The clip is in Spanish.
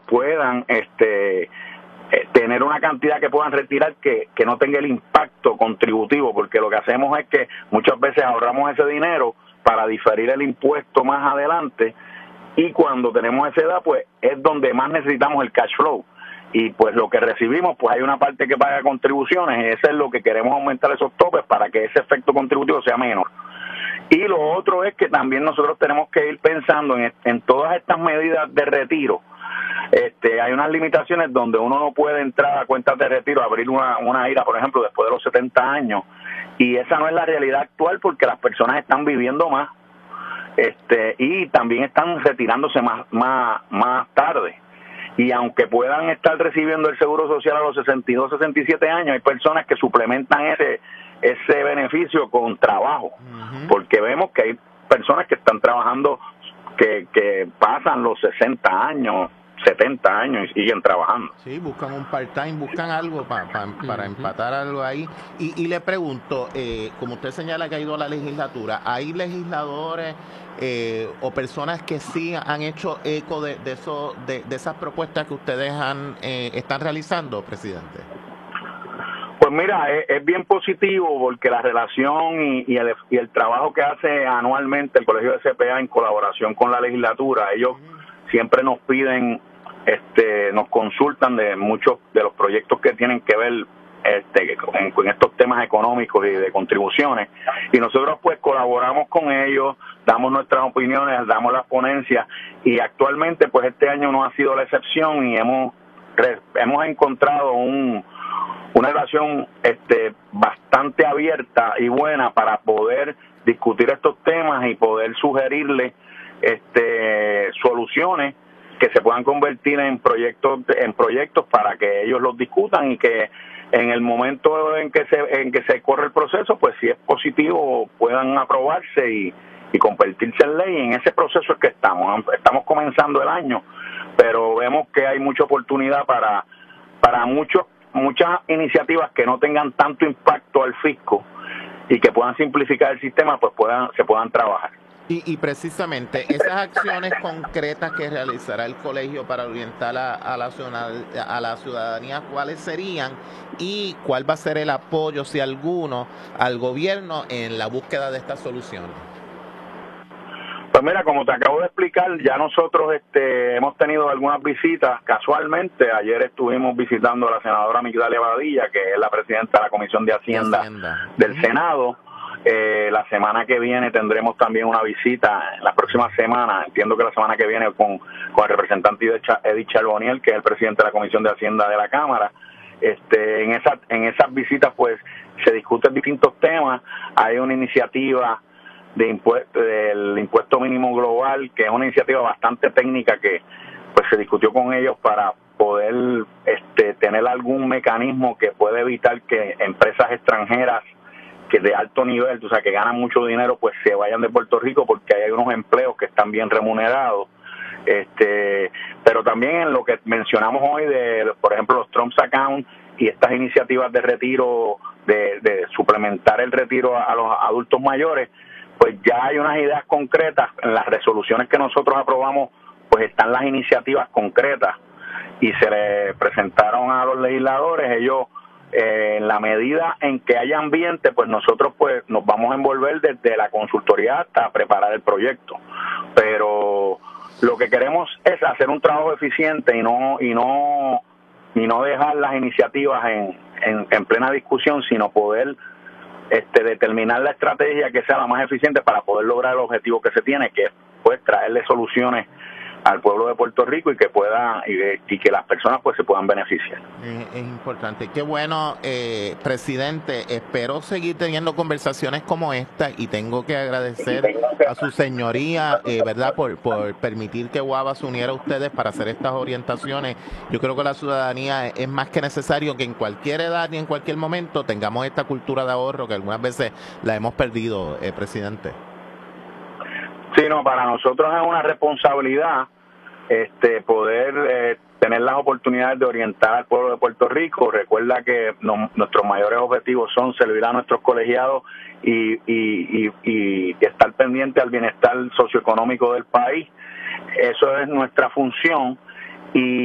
puedan tener una cantidad que puedan retirar que no tenga el impacto contributivo, porque lo que hacemos es que muchas veces ahorramos ese dinero para diferir el impuesto más adelante, y cuando tenemos esa edad pues es donde más necesitamos el cash flow, y pues lo que recibimos pues hay una parte que paga contribuciones, y eso es lo que queremos, aumentar esos topes para que ese efecto contributivo sea menor. Y lo otro es que también nosotros tenemos que ir pensando en todas estas medidas de retiro. Hay unas limitaciones donde uno no puede entrar a cuentas de retiro, abrir una IRA, por ejemplo, después de los 70 años, y esa no es la realidad actual, porque las personas están viviendo más, y también están retirándose más tarde. Y aunque puedan estar recibiendo el seguro social a los 62, 67 años, hay personas que suplementan ese beneficio con trabajo, porque vemos que hay personas que están trabajando que pasan los 60 años, 70 años y siguen trabajando. Sí, buscan un part-time, buscan algo para empatar algo ahí. Y le pregunto, como usted señala que ha ido a la legislatura, ¿hay legisladores o personas que sí han hecho eco de esas propuestas que ustedes están realizando, presidente? Pues mira, es bien positivo, porque la relación y el trabajo que hace anualmente el Colegio de CPA en colaboración con la legislatura, ellos siempre nos piden, nos consultan de muchos de los proyectos que tienen que ver con estos temas económicos y de contribuciones, y nosotros pues colaboramos con ellos, damos nuestras opiniones, damos las ponencias, y actualmente pues este año no ha sido la excepción, y hemos encontrado una relación bastante abierta y buena para poder discutir estos temas y poder sugerirle soluciones que se puedan convertir en proyectos para que ellos los discutan, y que en el momento en que se corre el proceso, pues si es positivo puedan aprobarse y convertirse en ley. En ese proceso es que estamos comenzando el año, pero vemos que hay mucha oportunidad para muchas iniciativas que no tengan tanto impacto al fisco y que puedan simplificar el sistema, pues se puedan trabajar. Y precisamente esas acciones concretas que realizará el colegio para orientar a la ciudadanía, ¿cuáles serían y cuál va a ser el apoyo, si alguno, al gobierno en la búsqueda de estas soluciones? Pues mira, como te acabo de explicar, ya nosotros hemos tenido algunas visitas. Casualmente, ayer estuvimos visitando a la senadora Migdalia Badilla, que es la presidenta de la Comisión de Hacienda del Senado. La semana que viene tendremos también una visita, la próxima semana, entiendo que la semana que viene, con el representante Edith Charbonnier, que es el presidente de la Comisión de Hacienda de la Cámara. En esas visitas pues se discuten distintos temas. Hay una iniciativa del impuesto mínimo global, que es una iniciativa bastante técnica que pues se discutió con ellos para poder tener algún mecanismo que pueda evitar que empresas extranjeras que de alto nivel, o sea, que ganan mucho dinero, pues se vayan de Puerto Rico, porque hay unos empleos que están bien remunerados. Pero también en lo que mencionamos hoy por ejemplo, los Trump Accounts y estas iniciativas de retiro, de suplementar el retiro a los adultos mayores, pues ya hay unas ideas concretas. En las resoluciones que nosotros aprobamos, pues están las iniciativas concretas, y se le presentaron a los legisladores. Ellos, en la medida en que haya ambiente, pues nosotros pues nos vamos a envolver desde la consultoría hasta preparar el proyecto. Pero lo que queremos es hacer un trabajo eficiente y no dejar las iniciativas en plena discusión, sino poder determinar la estrategia que sea la más eficiente para poder lograr el objetivo que se tiene, que es pues traerle soluciones al pueblo de Puerto Rico y que las personas pues se puedan beneficiar. Es importante. Qué bueno, presidente. Espero seguir teniendo conversaciones como esta, y tengo que agradecer a su señoría, verdad, por permitir que Guava se uniera a ustedes para hacer estas orientaciones. Yo creo que la ciudadanía es más que necesario que en cualquier edad y en cualquier momento tengamos esta cultura de ahorro que algunas veces la hemos perdido, presidente. Sí, no, para nosotros es una responsabilidad poder tener las oportunidades de orientar al pueblo de Puerto Rico. Recuerda que nuestros mayores objetivos son servir a nuestros colegiados y estar pendiente al bienestar socioeconómico del país. Eso es nuestra función, y